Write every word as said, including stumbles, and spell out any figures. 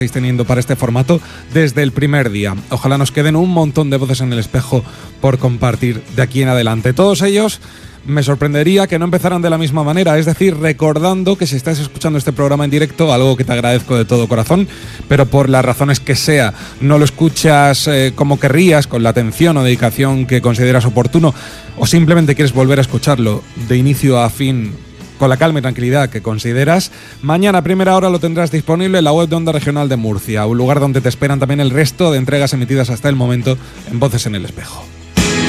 estáis teniendo para este formato desde el primer día. Ojalá nos queden un montón de voces en el espejo por compartir de aquí en adelante. Todos ellos me sorprendería que no empezaran de la misma manera, es decir, recordando que si estás escuchando este programa en directo, algo que te agradezco de todo corazón, pero por las razones que sea, no lo escuchas eh, como querrías, con la atención o dedicación que consideras oportuno, o simplemente quieres volver a escucharlo de inicio a fin con la calma y tranquilidad que consideras, mañana a primera hora lo tendrás disponible en la web de Onda Regional de Murcia, un lugar donde te esperan también el resto de entregas emitidas hasta el momento en Voces en el Espejo.